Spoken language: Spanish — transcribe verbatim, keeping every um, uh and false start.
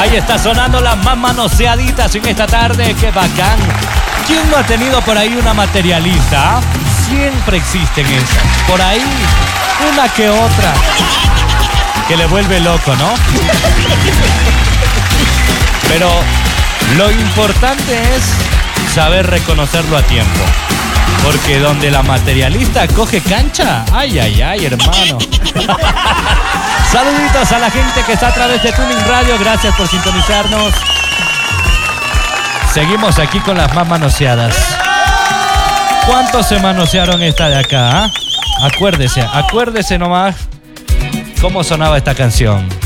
Ahí está sonando las más manoseaditas en esta tarde. ¡Qué bacán! ¿Quién no ha tenido por ahí una materialista? Siempre existen esas. Por ahí, una que otra. Que le vuelve loco, ¿no? Pero lo importante es saber reconocerlo a tiempo. Porque donde la materialista coge cancha, ay, ay, ay, hermano. Saluditos a la gente que está a través de Tuning Radio. Gracias por sintonizarnos. Seguimos aquí con las más manoseadas. ¿Cuántos se manosearon esta de acá? ¿Eh? Acuérdese, acuérdese nomás cómo sonaba esta canción.